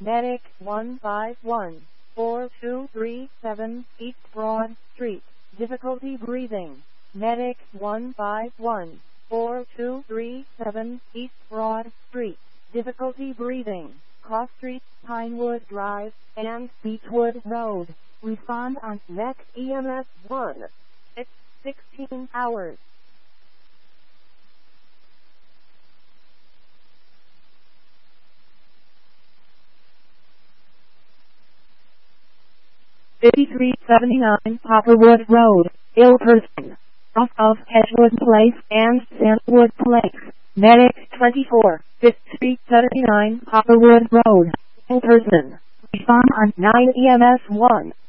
Medic 151, 4237, East Broad Street. Difficulty breathing. Medic 151, 4237, East Broad Street. Difficulty breathing. Cross Street, Pinewood Drive, and Beechwood Road. Respond on Next EMS 1. It's 16 hours. $53.79 Popperwood Road, Ilperson, off of Hedgewood Place and Sandwood Place. Medic 24, $53.79 Popperwood Road, Ilperson. Respond on 9 EMS 1.